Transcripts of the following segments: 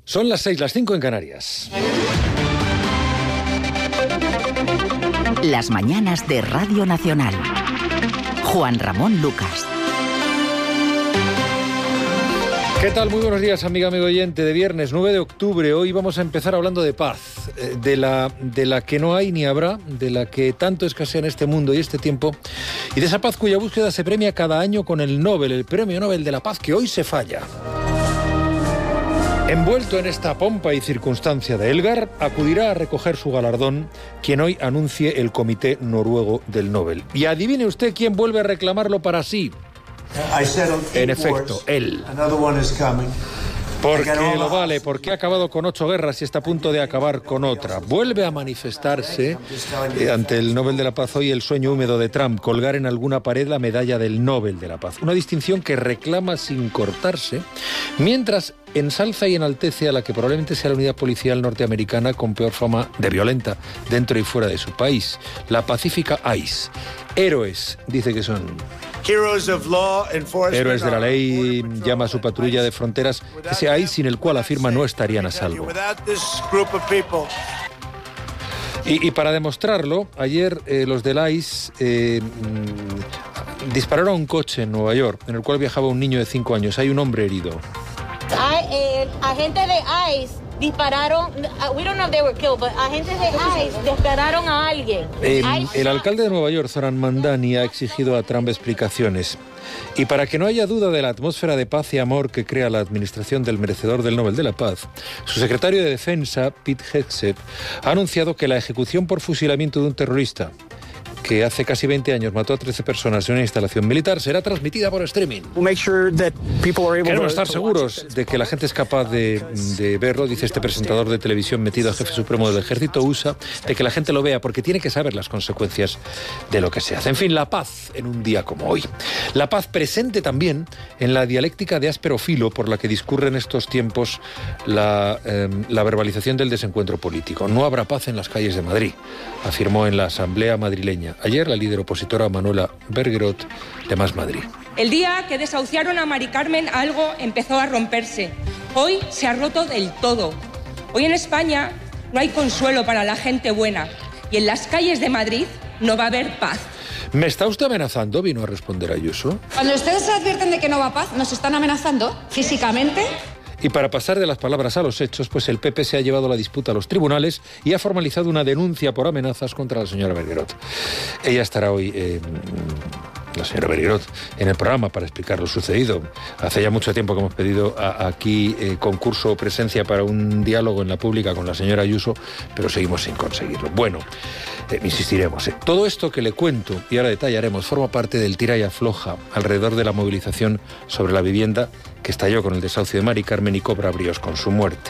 Son las 6, las 5 en Canarias. Las mañanas de Radio Nacional. Juan Ramón Lucas. ¿Qué tal? Muy buenos días, amigo oyente. De viernes 9 de octubre, hoy vamos a empezar hablando de paz, de la que no hay ni habrá, de la que tanto escasea en este mundo y este tiempo, y de esa paz cuya búsqueda se premia cada año con el Nobel, el Premio Nobel de la Paz, que hoy se falla. Envuelto en esta pompa y circunstancia de Elgar, acudirá a recoger su galardón quien hoy anuncie el Comité Noruego del Nobel. Y adivine usted quién vuelve a reclamarlo para sí. En efecto, él. Porque lo vale, porque ha acabado con 8 guerras y está a punto de acabar con otra. Vuelve a manifestarse ante el Nobel de la Paz hoy el sueño húmedo de Trump, colgar en alguna pared la medalla del Nobel de la Paz. Una distinción que reclama sin cortarse, mientras ensalza y enaltece a la que probablemente sea la unidad policial norteamericana con peor fama de violenta dentro y fuera de su país, la pacífica ICE. Héroes, dice que son. Héroes de la ley, llama a su patrulla de fronteras, ese ICE sin el cual afirma no estarían a salvo. Y para demostrarlo, ayer los del ICE dispararon a un coche en Nueva York, en el cual viajaba un niño de 5 años. Hay un hombre herido. Agentes de ICE dispararon, we don't know if they were killed, but agentes de ICE dispararon a alguien. El alcalde de Nueva York, Zoran Mandani, ha exigido a Trump explicaciones. Y para que no haya duda de la atmósfera de paz y amor que crea la administración del merecedor del Nobel de la Paz, su secretario de Defensa, Pete Hegseth, ha anunciado que la ejecución por fusilamiento de un terrorista que hace casi 20 años mató a 13 personas en una instalación militar, será transmitida por streaming. Queremos estar seguros de que la gente es capaz de verlo, dice este presentador de televisión metido a jefe supremo del ejército USA, de que la gente lo vea, porque tiene que saber las consecuencias de lo que se hace. En fin, la paz en un día como hoy. La paz presente también en la dialéctica de áspero filo por la que discurre en estos tiempos la verbalización del desencuentro político. No habrá paz en las calles de Madrid, afirmó en la Asamblea madrileña ayer la líder opositora Manuela Bergerot de Más Madrid. El día que desahuciaron a Mari Carmen, algo empezó a romperse. Hoy se ha roto del todo. Hoy en España no hay consuelo para la gente buena y en las calles de Madrid no va a haber paz. ¿Me está usted amenazando?, vino a responder Ayuso. Cuando ustedes se advierten de que no va a paz, ¿nos están amenazando físicamente? Y para pasar de las palabras a los hechos, pues el PP se ha llevado la disputa a los tribunales y ha formalizado una denuncia por amenazas contra la señora Bergerot. Ella estará hoy, la señora Bergerot, en el programa para explicar lo sucedido. Hace ya mucho tiempo que hemos pedido aquí concurso o presencia para un diálogo en la pública con la señora Ayuso, pero seguimos sin conseguirlo. Bueno, insistiremos. Todo esto que le cuento, y ahora detallaremos, forma parte del tira y afloja alrededor de la movilización sobre la vivienda que estalló con el desahucio de Mari Carmen y cobra bríos con su muerte.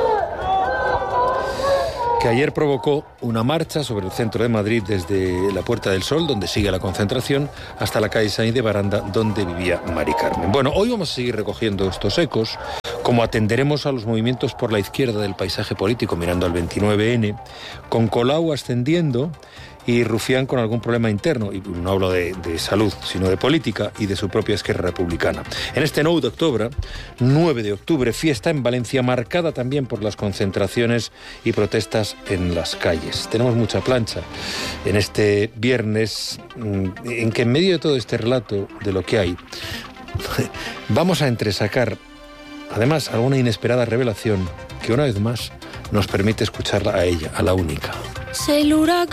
Que ayer provocó una marcha sobre el centro de Madrid desde la Puerta del Sol, donde sigue la concentración, hasta la calle Sainz de Baranda, donde vivía Mari Carmen. Bueno, hoy vamos a seguir recogiendo estos ecos, como atenderemos a los movimientos por la izquierda del paisaje político, mirando al 29N, con Colau ascendiendo y Rufián con algún problema interno, y no hablo de salud, sino de política y de su propia Esquerra Republicana. En este 9 de octubre, fiesta en Valencia, marcada también por las concentraciones y protestas en las calles. Tenemos mucha plancha en este viernes, en que en medio de todo este relato de lo que hay, vamos a entresacar, además, alguna inesperada revelación que una vez más nos permite escucharla a ella, a la única. Sei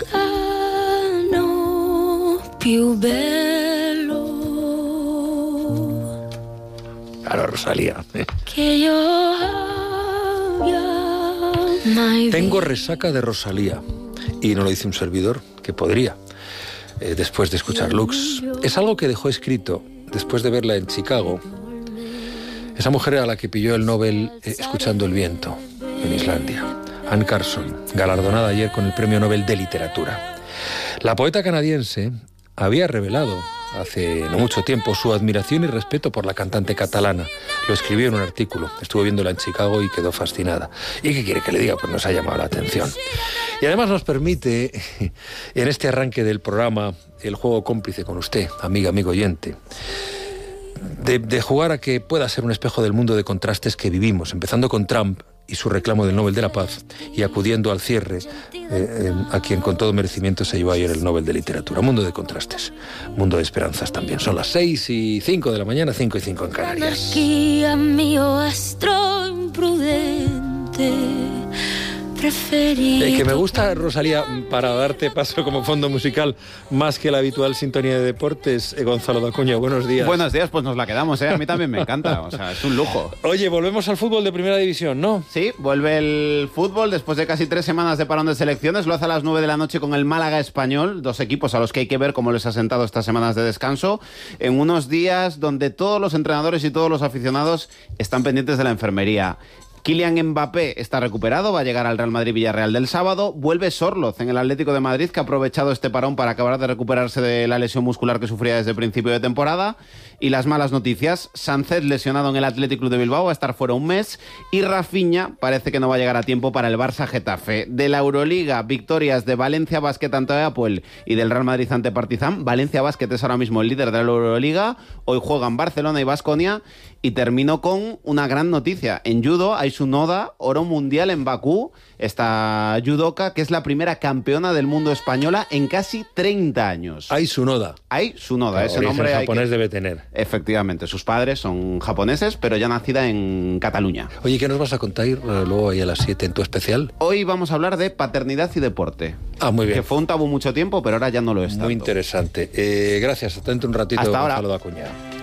l'uragano più bello. Claro, Rosalía. Que yo había mai Tengo resaca de Rosalía. Y no lo dice un servidor, que podría, después de escuchar Lux. Es algo que dejó escrito después de verla en Chicago. Esa mujer a la que pilló el Nobel escuchando el viento en Islandia. Anne Carson, galardonada ayer con el Premio Nobel de Literatura. La poeta canadiense había revelado hace no mucho tiempo su admiración y respeto por la cantante catalana. Lo escribió en un artículo. Estuvo viéndola en Chicago y quedó fascinada. ¿Y qué quiere que le diga? Pues nos ha llamado la atención. Y además nos permite, en este arranque del programa, el juego cómplice con usted, amigo oyente. de jugar a que pueda ser un espejo del mundo de contrastes que vivimos, empezando con Trump y su reclamo del Nobel de la Paz, y acudiendo al cierre a quien con todo merecimiento se llevó ayer el Nobel de Literatura. Mundo de contrastes, mundo de esperanzas también. Son las 6:05 de la mañana, 5:05 en Canarias. Anarquía, mío astro imprudente. Que me gusta, Rosalía, para darte paso como fondo musical, más que la habitual sintonía de deportes, Gonzalo Dacuña, buenos días. Buenos días, pues nos la quedamos, ¿eh? A mí también me encanta, o sea, es un lujo. Oye, volvemos al fútbol de Primera División, ¿no? Sí, vuelve el fútbol después de casi 3 semanas de parón de selecciones, lo hace a las 9 de la noche con el Málaga Español, 2 equipos a los que hay que ver cómo les ha sentado estas semanas de descanso, en unos días donde todos los entrenadores y todos los aficionados están pendientes de la enfermería. Kylian Mbappé está recuperado, va a llegar al Real Madrid-Villarreal del sábado. Vuelve Sorloz en el Atlético de Madrid, que ha aprovechado este parón para acabar de recuperarse de la lesión muscular que sufría desde el principio de temporada. Y las malas noticias, Sánchez lesionado en el Athletic Club de Bilbao, va a estar fuera un mes. Y Rafinha parece que no va a llegar a tiempo para el Barça-Getafe. De la Euroliga, victorias de Valencia Basket ante Apoel y del Real Madrid ante Partizan. Valencia Basket es ahora mismo el líder de la Euroliga. Hoy juegan Barcelona y Baskonia. Y termino con una gran noticia. En judo, Aisun Oda, oro mundial en Bakú. Esta judoka, que es la primera campeona del mundo española en casi 30 años. Aisun Oda. Aisun Oda, ese nombre japonés debe tener. Efectivamente, sus padres son japoneses, pero ya nacida en Cataluña. Oye, ¿qué nos vas a contar luego ahí a las 7 en tu especial? Hoy vamos a hablar de paternidad y deporte. Ah, muy bien. Que fue un tabú mucho tiempo, pero ahora ya no lo es tanto. Muy interesante. Gracias, hasta dentro un ratito. Hasta ahora. Gonzalo Dacuña.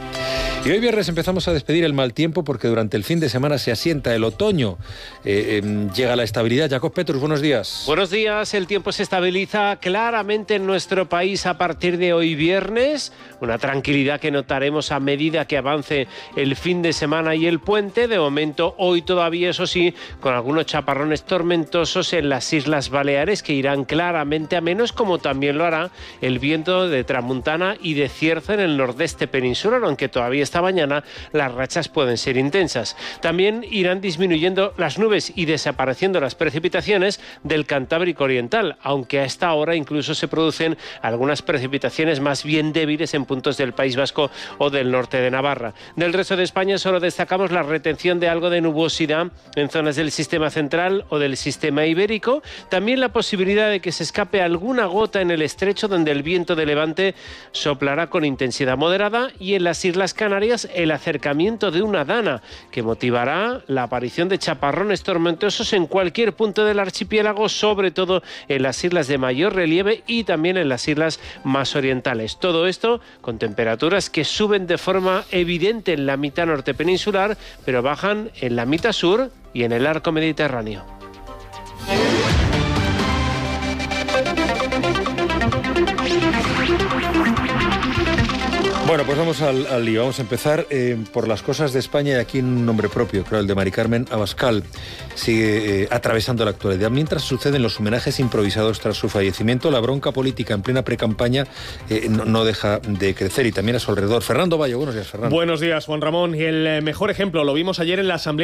Y hoy viernes empezamos a despedir el mal tiempo porque durante el fin de semana se asienta el otoño. Llega la estabilidad. Jacob Petrus, buenos días. Buenos días. El tiempo se estabiliza claramente en nuestro país a partir de hoy viernes. Una tranquilidad que notaremos a medida que avance el fin de semana y el puente. De momento, hoy todavía, eso sí, con algunos chaparrones tormentosos en las Islas Baleares que irán claramente a menos, como también lo hará el viento de tramuntana y de cierzo en el nordeste peninsular, aunque todavía esta mañana las rachas pueden ser intensas. También irán disminuyendo las nubes y desapareciendo las precipitaciones del Cantábrico Oriental, aunque a esta hora incluso se producen algunas precipitaciones más bien débiles en puntos del País Vasco o del norte de Navarra. Del resto de España solo destacamos la retención de algo de nubosidad en zonas del sistema central o del sistema ibérico, también la posibilidad de que se escape alguna gota en el estrecho, donde el viento de levante soplará con intensidad moderada, y en las Islas Canarias el acercamiento de una dana que motivará la aparición de chaparrones tormentosos en cualquier punto del archipiélago, sobre todo en las islas de mayor relieve y también en las islas más orientales. Todo esto con temperaturas que suben de forma evidente en la mitad norte peninsular, pero bajan en la mitad sur y en el arco mediterráneo. Bueno, pues vamos al lío. Vamos a empezar por las cosas de España, y aquí un nombre propio, claro, el de Mari Carmen Abascal. Sigue atravesando la actualidad. Mientras suceden los homenajes improvisados tras su fallecimiento, la bronca política en plena precampaña no deja de crecer, y también a su alrededor. Fernando Bayo, buenos días, Fernando. Buenos días, Juan Ramón. Y el mejor ejemplo lo vimos ayer en la Asamblea